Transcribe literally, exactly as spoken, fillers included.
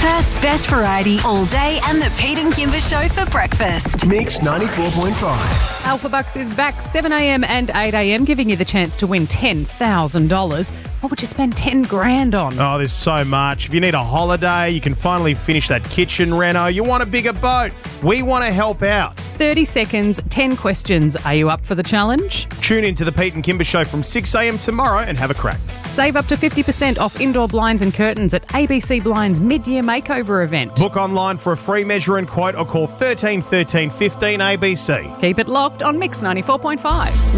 Perth's best variety all day and the Pete and Kimber Show for breakfast. Mix ninety-four point five. Alpha Bucks is back seven a.m. and eight a.m, giving you the chance to win ten thousand dollars. What would you spend ten grand on? Oh, there's so much. If you need a holiday, you can finally finish that kitchen reno, you want a bigger boat, we want to help out. thirty seconds, ten questions. Are you up for the challenge? Tune in to the Pete and Kimber Show from six a.m. tomorrow and have a crack. Save up to fifty percent off indoor blinds and curtains at A B C Blinds mid-year makeover event. Book online for a free measure and quote or call thirteen thirteen fifteen A B C. Keep it locked on Mix ninety-four point five.